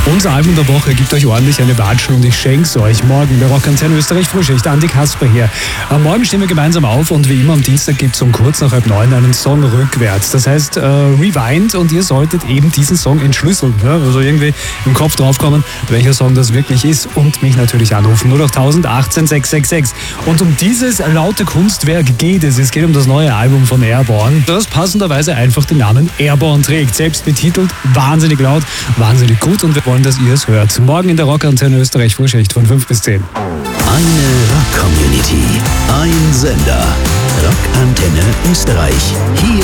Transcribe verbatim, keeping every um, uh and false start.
Unser Album der Woche gibt euch ordentlich eine Watschen und ich schenk's euch. Morgen der Rockantenne Österreich Frühschicht. Andi Kasper hier. Am Morgen stehen wir gemeinsam auf und wie immer am Dienstag gibt's um kurz nach halb neun einen Song rückwärts. Das heißt äh, Rewind und ihr solltet eben diesen Song entschlüsseln. Ja? Also irgendwie im Kopf draufkommen, welcher Song das wirklich ist und mich natürlich anrufen. null acht null null achtzehn sechs sechs sechs. Und um dieses laute Kunstwerk geht es. Es geht um das neue Album von Airborne, das passenderweise einfach den Namen Airborne trägt. Selbst betitelt, wahnsinnig laut, wahnsinnig gut und wir wollen, dass ihr es hört. Morgen in der Rockantenne Österreich Frühschicht von fünf bis zehn. Eine Rock-Community, ein Sender. Rockantenne Österreich. Hier